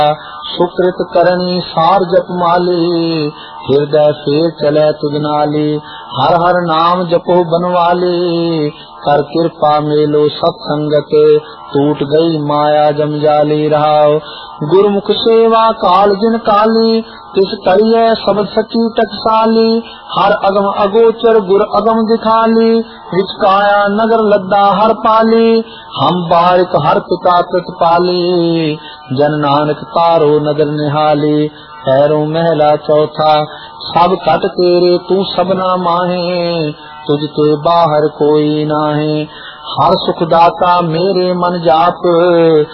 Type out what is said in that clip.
सुकृत करणी सार जप माली, हृदय फेर चले तुझ नाली। हर हर नाम जपो बनवाली, कर कृपा मेलो सत्संगत, टूट गई माया जमजाली। रहाओ गुरुमुख सेवा काल जिन काली, तिस करिए सब सची टकसाली। हर अगम अगोचर गुर अगम दिखाली, विचकाया नगर लद्दा हर पाली। हम बारिक हर पिता प्रतिपाली, जन नानक तारो नगर निहाली। पैरों महला चौथा सब कट तेरे तू सबना माहे, तुझ ते बाहर कोई नाहे। हर सुखदाता मेरे मन जाप,